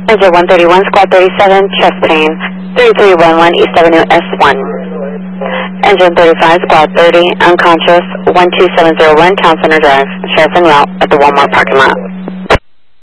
Engine 131, Squad 37, chest pain, 3311 East Avenue S1. Engine 35, Squad 30, unconscious, 12701 Town Center Drive, sheriff en route at the Walmart parking lot.